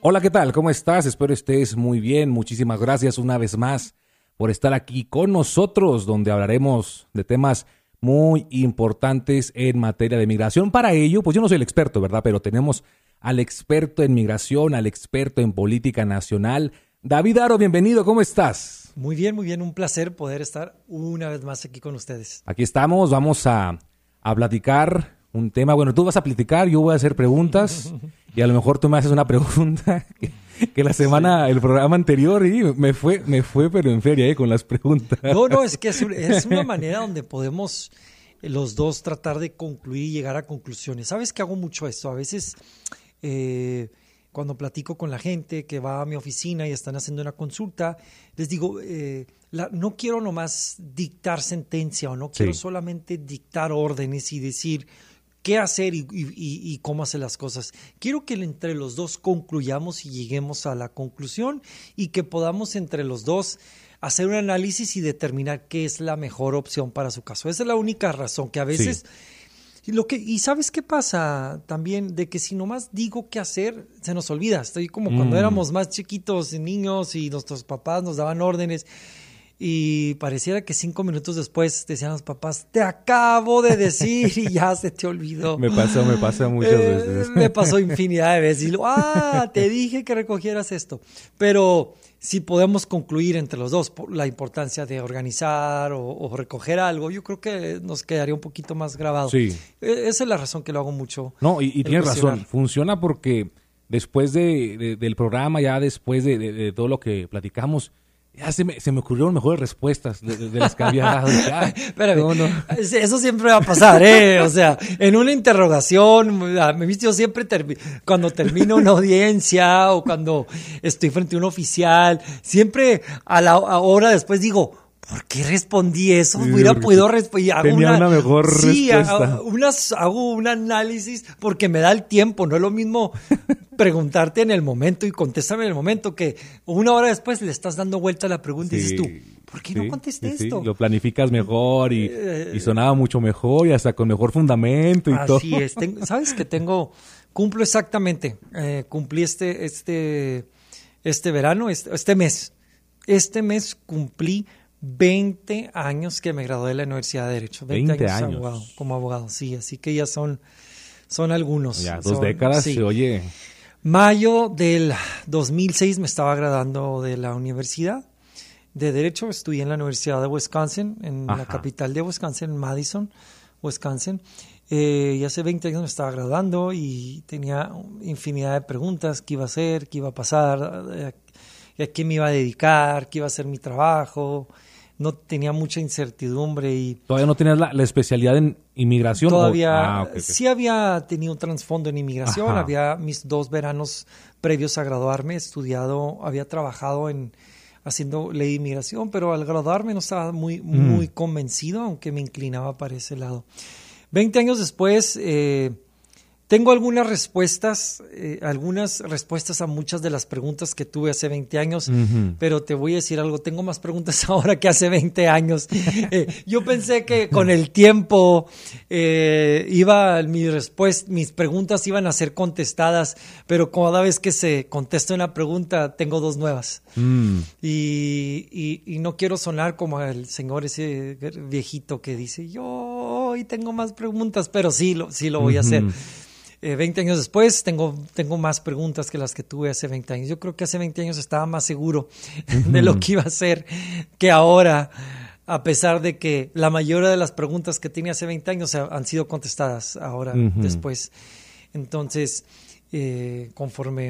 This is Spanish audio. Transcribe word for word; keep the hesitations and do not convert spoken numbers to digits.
Hola, ¿qué tal? ¿Cómo estás? Espero estés muy bien. Muchísimas gracias una vez más por estar aquí con nosotros, donde hablaremos de temas muy importantes en materia de migración. Para ello, pues yo no soy el experto, ¿verdad? Pero tenemos al experto en migración, al experto en política nacional. David Aro, bienvenido, ¿cómo estás? Muy bien, muy bien, un placer poder estar una vez más aquí con ustedes. Aquí estamos, vamos a, a platicar un tema. Bueno, tú vas a platicar, yo voy a hacer preguntas y a lo mejor tú me haces una pregunta que, que la semana, sí. el programa anterior, y me fue, me fue pero en feria, ¿eh? Con las preguntas. No, no, es que es, es una manera donde podemos los dos tratar de concluir y llegar a conclusiones. ¿Sabes que hago mucho esto? A veces eh, cuando platico con la gente que va a mi oficina y están haciendo una consulta, les digo, eh, la, no quiero nomás dictar sentencia o no quiero sí. solamente dictar órdenes y decir qué hacer y, y, y cómo hacer las cosas. Quiero que entre los dos concluyamos y lleguemos a la conclusión y que podamos entre los dos hacer un análisis y determinar qué es la mejor opción para su caso. Esa es la única razón, que a veces... Sí. Lo que, y ¿sabes qué pasa también? De que si nomás digo qué hacer, se nos olvida. Estoy como mm. cuando éramos más chiquitos, niños, y nuestros papás nos daban órdenes. Y pareciera que cinco minutos después decían los papás, te acabo de decir, y ya se te olvidó. Me pasó, me pasa muchas eh, veces. Me pasó infinidad de veces. Y lo, ah, te dije que recogieras esto. Pero si podemos concluir entre los dos la importancia de organizar o, o recoger algo, yo creo que nos quedaría un poquito más grabado. Sí. Esa es la razón que lo hago mucho. No, y, y tienes razón. Funciona porque después de, de, del programa, ya después de, de, de todo lo que platicamos, ya se me, se me ocurrieron mejores respuestas de, de, de las que había dado. Ah, Espérame, no, no. Eso siempre va a pasar, ¿eh? O sea, en una interrogación, me he visto yo siempre termi- cuando termino una audiencia o cuando estoy frente a un oficial, siempre a la a hora después digo, ¿por qué respondí eso? Sí, Hubiera podido responder. Tenía una, una mejor sí, respuesta. Hago, unas, hago un análisis porque me da el tiempo. No es lo mismo preguntarte en el momento y contéstame en el momento que una hora después le estás dando vuelta a la pregunta sí, y dices tú, ¿por qué sí, no contesté sí, esto? Sí. Lo planificas mejor y, eh, y sonaba mucho mejor y hasta con mejor fundamento y así todo. Así es. Tengo, ¿sabes que tengo? Cumplo exactamente. Eh, cumplí este, este, este verano, este, este mes. Este mes cumplí veinte años que me gradué de la Universidad de Derecho. veinte, veinte años, años. Abogado, como abogado, sí. Así que ya son, son algunos. Ya, dos son, décadas, sí. se oye. Mayo del dos mil seis me estaba graduando de la Universidad de Derecho. Estudié en la Universidad de Wisconsin, en Ajá. la capital de Wisconsin, en Madison, Wisconsin. Eh, y hace veinte años me estaba graduando y tenía infinidad de preguntas. ¿Qué iba a hacer? ¿Qué iba a pasar? ¿A qué me iba a dedicar? ¿Qué iba a ser mi trabajo? No tenía mucha incertidumbre. Y ¿Todavía no tenías la, la especialidad en inmigración? Todavía ah, okay, okay. sí había tenido un trasfondo en inmigración. Ajá. Había mis dos veranos previos a graduarme, estudiado, había trabajado en haciendo ley de inmigración, pero al graduarme no estaba muy, muy mm. convencido, aunque me inclinaba para ese lado. Veinte años después, eh, tengo algunas respuestas, eh, algunas respuestas a muchas de las preguntas que tuve hace veinte años, uh-huh. pero te voy a decir algo, tengo más preguntas ahora que hace veinte años. Eh, yo pensé que con el tiempo eh, iba, mi respuesta, mis preguntas iban a ser contestadas, pero cada vez que se contesta una pregunta, tengo dos nuevas. Mm. Y, y, y no quiero sonar como el señor ese viejito que dice, yo hoy tengo más preguntas, pero sí lo, sí lo voy a hacer. Uh-huh. Eh, veinte años después tengo, tengo más preguntas que las que tuve hace veinte años. Yo creo que hace veinte años estaba más seguro uh-huh. de lo que iba a hacer que ahora, a pesar de que la mayoría de las preguntas que tenía hace veinte años han sido contestadas ahora, uh-huh. después. Entonces, eh, conforme